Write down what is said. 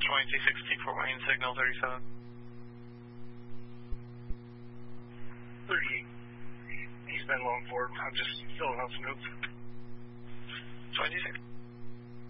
2060 for Wayne, signal 37. 38. He's been long forward. I'm just filling out some notes. 26.